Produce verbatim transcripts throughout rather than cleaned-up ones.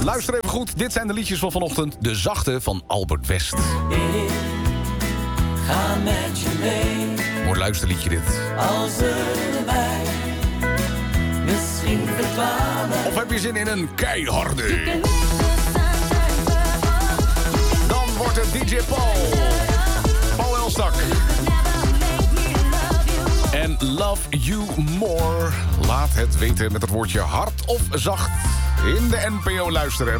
Luister even goed, dit zijn de liedjes van vanochtend. De Zachte van Albert West. Ik ga met je mee. Mooi luisterliedje dit. Al zullen wij misschien verdwalen. Of heb je zin in een keiharde? Dan wordt het D J Paul. Paul Elstak. En Love You More. Laat het weten met het woordje hard of zacht in de N P O luisterapp.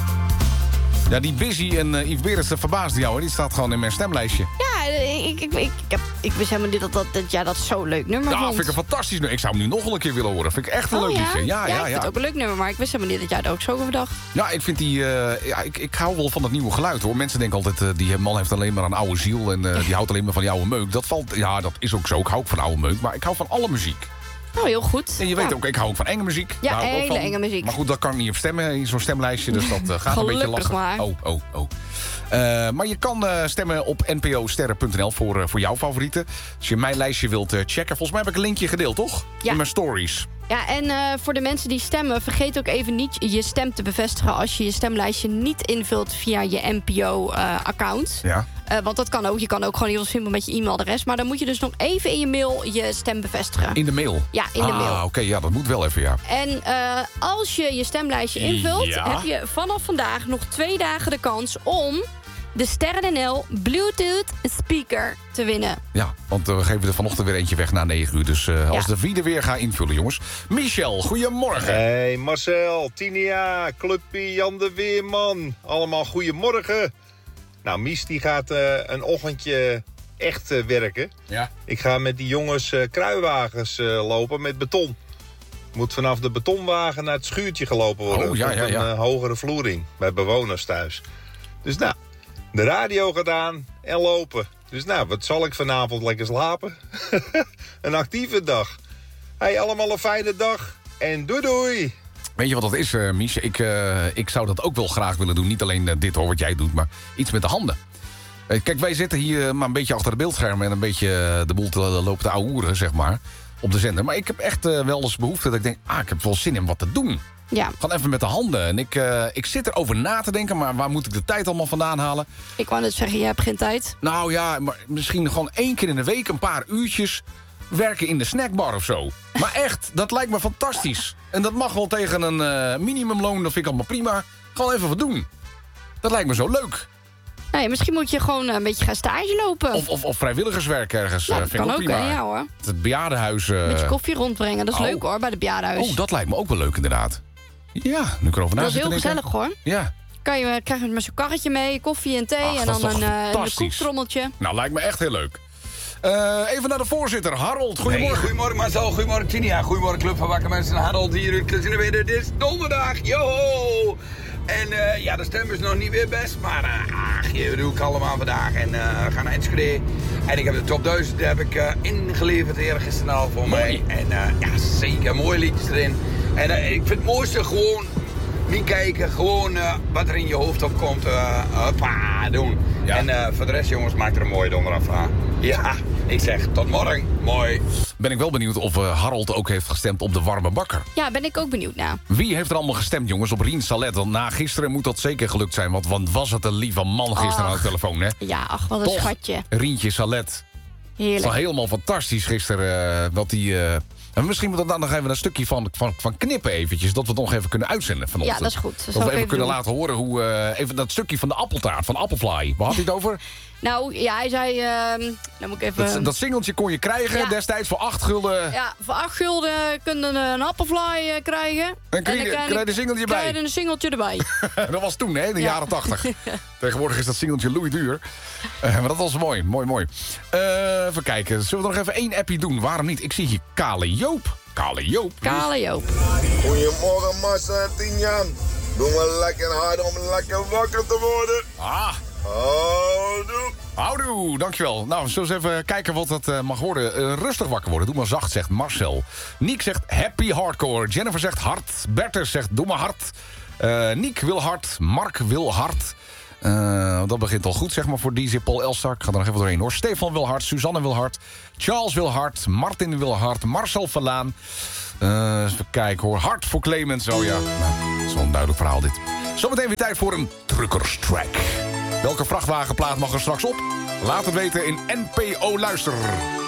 Ja, die Busy en uh, Yves Berendsen verbaasde jou, hè? Die staat gewoon in mijn stemlijstje. Ja, ik, ik, ik, ik, heb, ik wist helemaal niet dat, dat, dat jij dat zo'n leuk nummer Ja, vond. vind ik een fantastisch nummer. Ik zou hem nu nog wel een keer willen horen. Vind ik echt een oh, leuk ja? liedje. Ja, ja, ja, ja. ik vind het ook een leuk nummer, maar ik wist helemaal niet dat jij er ook zo over dacht. Ja, ik vind die... Uh, ja, ik, ik hou wel van dat nieuwe geluid, hoor. Mensen denken altijd, uh, die man heeft alleen maar een oude ziel en uh, die houdt alleen maar van die oude meuk. Dat valt... Ja, dat is ook zo. Ik hou ook van oude meuk, maar ik hou van alle muziek. Oh, heel goed. En je weet ja. ook, ik hou ook van enge muziek. Ja, Daar hou ik ook hele van. enge muziek. Maar goed, dat kan ik niet op stemmen in zo'n stemlijstje, dus dat uh, gaat een beetje lastig. maar. Oh, oh, oh. Uh, maar je kan uh, stemmen op n p o sterren punt n l voor, uh, voor jouw favorieten. Als je mijn lijstje wilt uh, checken. Volgens mij heb ik een linkje gedeeld, toch? Ja. In mijn stories. Ja, en uh, voor de mensen die stemmen, vergeet ook even niet je stem te bevestigen als je je stemlijstje niet invult via je N P O-account. Uh, ja. Uh, want dat kan ook. Je kan ook gewoon heel simpel met je e-mailadres. Maar dan moet je dus nog even in je mail je stem bevestigen. In de mail? Ja, in de ah, mail. Ah, oké, okay, ja, dat moet wel even, ja. En uh, als je je stemlijstje invult, ja. heb je vanaf vandaag nog twee dagen de kans om de Sterren N L Bluetooth speaker te winnen. Ja, want uh, we geven er vanochtend weer eentje weg na negen uur. Dus uh, als ja. de vierde weer ga invullen, jongens. Michel, goedemorgen. Hey Marcel, Tinia, Clubpie, Jan de Weerman. Allemaal goedemorgen. Nou, Mies die gaat uh, een ochtendje echt uh, werken. Ja. Ik ga met die jongens uh, kruiwagens uh, lopen met beton. Moet vanaf de betonwagen naar het schuurtje gelopen worden. Oh, ja, ja, ja. Een uh, hogere vloering bij bewoners thuis. Dus nou, de radio gaat aan en lopen. Dus nou, wat zal ik vanavond lekker slapen? Een actieve dag. Hey, allemaal een fijne dag. En doei doei. Weet je wat dat is, uh, Mies? Ik, uh, ik zou dat ook wel graag willen doen. Niet alleen uh, dit hoor, wat jij doet, maar iets met de handen. Uh, kijk, wij zitten hier uh, maar een beetje achter de beeldschermen... en een beetje uh, de boel te uh, lopen te ouwehoeren, zeg maar, op de zender. Maar ik heb echt uh, wel eens behoefte dat ik denk... ah, ik heb wel zin in wat te doen. Ja. Gewoon even met de handen. En ik, uh, ik zit erover na te denken, maar waar moet ik de tijd allemaal vandaan halen? Ik wou net zeggen, jij hebt geen tijd. Nou ja, maar misschien gewoon één keer in de week... een paar uurtjes werken in de snackbar of zo. Maar echt, dat lijkt me fantastisch. En dat mag wel tegen een uh, minimumloon, dat vind ik allemaal prima. Gewoon even wat doen. Dat lijkt me zo leuk. Nee, misschien moet je gewoon een beetje gaan stage lopen. Of, of, of vrijwilligerswerk ergens, ja, uh, dat vind ik kan ook ook, prima. hè? Ja, hoor. Het bejaardenhuis... Uh... Een beetje koffie rondbrengen, dat is oh. leuk hoor, bij het bejaardenhuis. Oh, dat lijkt me ook wel leuk inderdaad. Ja, nu ik erover na Dat is zit heel te denken. gezellig hoor. Ja. Kan je, krijg je met zo'n karretje mee, koffie en thee... Ach, en dat dan is een, toch uh, een fantastisch. koektrommeltje. Nou, lijkt me echt heel leuk. Uh, even naar de voorzitter, Harold. Goedemorgen. Hey, goedemorgen Marcel, goedemorgen Tinia, goedemorgen Club van Wakker Mensen. Harold hier uit Kazinewede. Dit is donderdag, yo! En uh, ja, de stem is nog niet weer best, maar uh, ach, je doe ik allemaal vandaag. En uh, we gaan naar Enschede. En ik heb de top duizend heb ik, uh, ingeleverd eergisteren al voor Mooi. mij. En uh, ja, zeker, mooie liedjes erin. En uh, ik vind het mooiste gewoon niet kijken, gewoon uh, wat er in je hoofd opkomt, uh, hoppa, doen. Ja. En uh, voor de rest jongens, maak er een mooie donderdag van. Ja, ik zeg tot morgen, mooi. Ben ik wel benieuwd of uh, Harold ook heeft gestemd op de warme bakker. Ja, ben ik ook benieuwd naar. Wie heeft er allemaal gestemd, jongens, op Rien Salet? Want na gisteren moet dat zeker gelukt zijn. Want, want was het een lieve man gisteren Ach. aan de telefoon, hè? Ja, ach, wat een Toch? schatje. Rientje Salet. Het Heerlijk. was helemaal fantastisch gisteren. Uh, wat die, uh... en misschien moeten we dan nog even een stukje van, van, van knippen eventjes. Dat we het nog even kunnen uitzenden vanochtend. Ja, dat is goed. Dat Dat zal we ik even even kunnen doen. laten horen hoe... Uh, even dat stukje van de appeltaart, van Applefly. Waar had hij het over? Nou, ja, hij zei... Uh, dan moet ik even... Dat, dat singeltje kon je krijgen Ja. destijds voor acht gulden. Ja, voor acht gulden kun je een, een appelfly uh, krijgen. En krijg je- krijg je een singeltje bij. krijg je een singeltje erbij. Dat was toen, hè, in de Ja. jaren tachtig. Tegenwoordig is dat singeltje Louis duur. Uh, maar dat was mooi, mooi, mooi. Uh, even kijken, zullen we nog even één appie doen? Waarom niet? Ik zie hier Kale Joop. Kale Joop. Kale Joop. Goedemorgen Marcel en Tinjan. Doen we lekker hard om lekker wakker te worden. Ah, Houdoe. houdoe, dankjewel. Nou, zullen we eens even kijken wat dat uh, mag worden. Uh, rustig wakker worden, doe maar zacht, zegt Marcel. Niek zegt happy hardcore. Jennifer zegt hard. Bertus zegt doe maar hard. Uh, Niek wil hard. Mark wil hard. Uh, dat begint al goed, zeg maar, voor D J Paul Elstak. Ik ga er nog even doorheen, hoor. Stefan wil hard. Suzanne wil hard. Charles wil hard. Martin wil hard. Marcel Verlaan. Uh, even kijken, hoor. Hard voor Clemens. Oh ja. Nou. is wel een duidelijk verhaal dit. Zometeen weer tijd voor een truckerstrack. Welke vrachtwagenplaat mag er straks op? Laat het weten in N P O Luister.